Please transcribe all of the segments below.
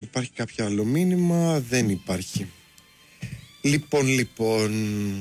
υπάρχει κάποιο άλλο μήνυμα. Δεν υπάρχει. Λοιπόν.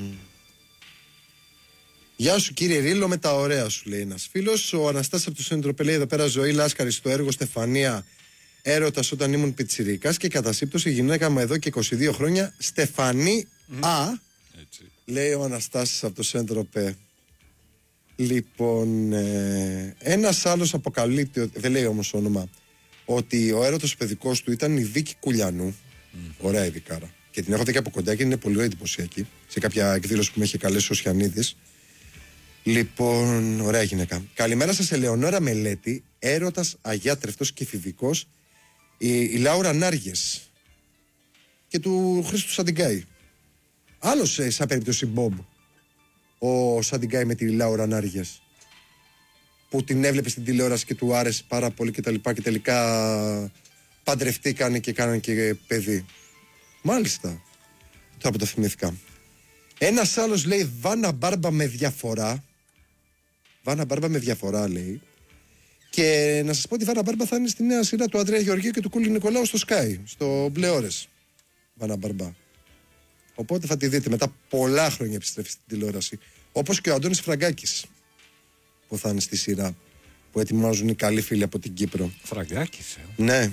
Γεια σου κύριε Ρίλο, με τα ωραία σου, λέει ένας φίλος. Ο Αναστάσης από το Σέντροπε λέει εδώ πέρα: ζωή λάσκαρη στο έργο Στεφανία. Έρωτας όταν ήμουν πιτσιρίκας και κατά σύμπτωση γυναίκα μου εδώ και 22 χρόνια. Στεφανή Α. Έτσι. Λέει ο Αναστάσης από το Σέντροπε. Λοιπόν, ένας άλλος αποκαλύπτει, δεν λέει όμως όνομα, ότι ο έρωτος παιδικός του ήταν η Βίκη Κουλιανού. Ωραία η Βικάρα. Και την έχω δει και από κοντά και είναι πολύ εντυπωσιακή. Σε κάποια εκδήλωση που με είχε καλέσει ο Σιανίδης. Λοιπόν, ωραία γυναίκα. Καλημέρα σας, Ελεονόρα Μελέτη, έρωτας, αγιάτρευτος και εφηβικός, η Λάουρα Νάργες και του Χρήστου Σαντιγκάη. Άλλος σαν περίπτωση Μπομπ, ο Σαντιγκάη με τη Λάουρα Νάργες, που την έβλεπε στην τηλεόραση και του άρεσε πάρα πολύ και τα λοιπά και τελικά παντρευτήκανε και κάνανε και παιδί. Μάλιστα. Τώρα που το θυμήθηκα. Ένας άλλος λέει Βάνα Μπάρμπα με διαφορά. Βάνα Μπάρμπα με διαφορά λέει. Και να σας πω ότι η Βάνα Μπάρμπα θα είναι στη νέα σειρά του Ανδρέα Γεωργίου και του Κούλη Νικολάου στο Sky, στο Μπλε Ώρες. Βάνα Μπάρμπα. Οπότε θα τη δείτε μετά πολλά χρόνια επιστρέφει στην τηλεόραση. Όπως και ο Αντώνης Φραγκάκης που θα είναι στη σειρά που ετοιμάζουν οι καλοί φίλοι από την Κύπρο. Φραγκάκης, Ναι.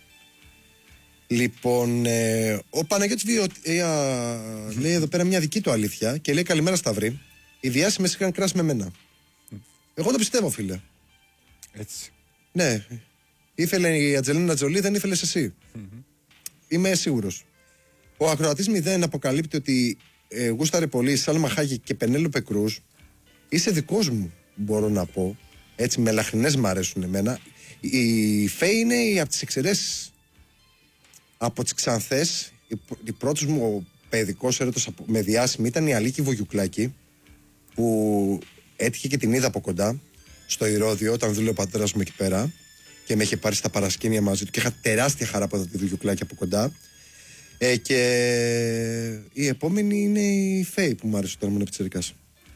Λοιπόν, ο Παναγιώτης λέει εδώ πέρα μια δική του αλήθεια και λέει καλημέρα Σταυρή. Οι διάσημες είχαν κράσει με μένα. Εγώ το πιστεύω, φίλε. Έτσι. Ναι. Ήθελε η Ατζελίνα Τζολί, δεν ήθελες εσύ. Είμαι σίγουρος. Ο ακροατής 0 αποκαλύπτει ότι γούσταρε πολύ η Σάλμα Χάγη και Πενέλοπε Κρούζ. Είσαι δικός μου, μπορώ να πω. Έτσι, μελαχρινές μ' αρέσουν εμένα. Η Φέη είναι από τις εξαιρέσεις. Από τις Ξανθές, η πρώτος μου παιδικός έρωτας με διάσημη ήταν η Αλίκη Βογιουκλάκη, που έτυχε και την είδα από κοντά στο Ηρώδειο όταν δούλευε ο πατέρας μου εκεί πέρα και με είχε πάρει στα παρασκήνια μαζί του και είχα τεράστια χαρά από τη Βογιουκλάκη από κοντά. Και η επόμενη είναι η Φέη που μου άρεσε όταν ήμουν πιτσιρικάς.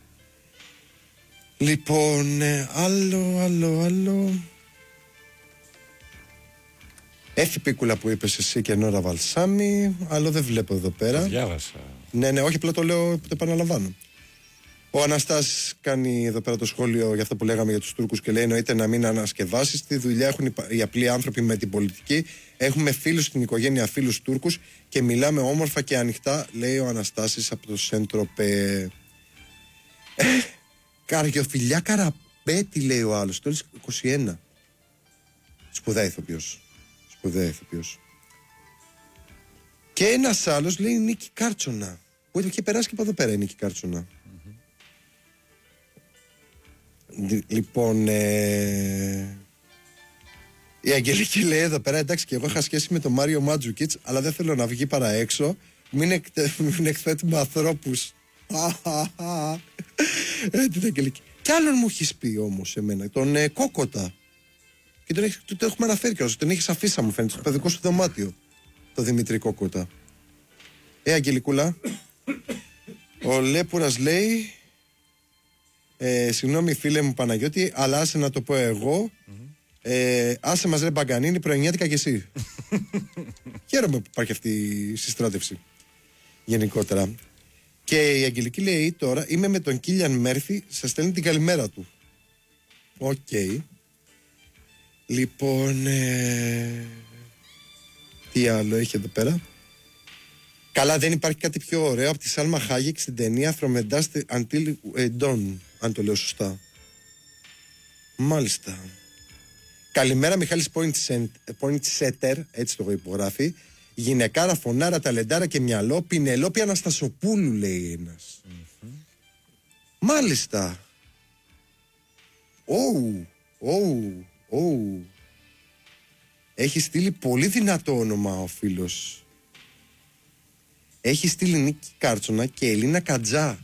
Λοιπόν, άλλο. Έφη Πίκουλα που είπες εσύ και Νόρα Βαλσάμι, άλλο δεν βλέπω εδώ πέρα. Το διάβασα. Ναι, όχι, απλά το λέω, το επαναλαμβάνω. Ο Αναστάσης κάνει εδώ πέρα το σχόλιο για αυτό που λέγαμε για τους Τούρκους και λέει: εννοείται να μην ανασκευάσεις. Τι δουλειά έχουν οι απλοί άνθρωποι με την πολιτική. Έχουμε φίλους στην οικογένεια, φίλους Τούρκους και μιλάμε όμορφα και ανοιχτά, λέει ο Αναστάσης από το Σέντροπε. Καριοφιλιά Καραπέτη, λέει ο άλλος. Το 21. Σπουδαία ηθοποιός. Και ένας άλλος λέει Νίκη Κάρτσονα, που είχε περάσει και από εδώ πέρα η Νίκη Κάρτσονα. Λοιπόν, η Αγγελική λέει εδώ πέρα: εντάξει, και εγώ είχα σχέση με τον Μάριο Μάτζουκιτς, αλλά δεν θέλω να βγει παρά έξω. Μην εκθέτουμε ανθρώπους. Την Αγγελική. Κι άλλον μου έχεις πει όμως εμένα, τον Κόκοτα. Και το έχουμε αναφέρει κιόλας. Τον έχεις αφήσει, μου φαίνεται, στο παιδικό σου δωμάτιο. Το Δημήτρη Κόκοτα. Αγγελικούλα. Ο Λέπουρας λέει: συγγνώμη φίλε μου Παναγιώτη, αλλά άσε να το πω εγώ. Άσε μας ρε Μπαγκανίνη, πρωινιάτικα κι εσύ. Χαίρομαι που υπάρχει αυτή η συστράτευση. Γενικότερα. Και η Αγγελική λέει τώρα: είμαι με τον Κίλιαν Μέρφυ, σας στέλνει την καλημέρα του. Οκ. Λοιπόν, τι άλλο έχει εδώ πέρα? Καλά, δεν υπάρχει κάτι πιο ωραίο από τη Σάλμα Χάγεκ στην ταινία From the Dust Until Dawn, αν το λέω σωστά. Μάλιστα. Καλημέρα Μιχάλης Pointsetter, έτσι το υπογράφει. Γυναικάρα, φωνάρα, ταλεντάρα και μυαλό. Πινελόπη Αναστασοπούλου, λέει ένας. Μάλιστα. Έχει στείλει πολύ δυνατό όνομα ο φίλος. Έχει στείλει Νίκη Κάρτσονα και Ελίνα Κατζά.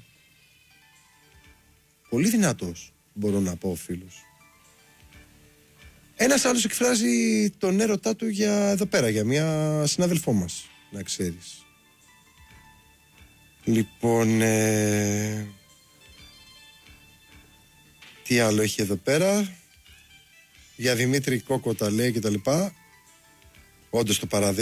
Πολύ δυνατός, μπορώ να πω, ο φίλος. Ένας άλλος εκφράζει τον έρωτά του για εδώ πέρα, για μια συνάδελφό μας, να ξέρεις. Λοιπόν, τι άλλο έχει εδώ πέρα? Για Δημήτρη Κόκοτα λέει και τα λοιπά. Όντως το παραδέχομαι.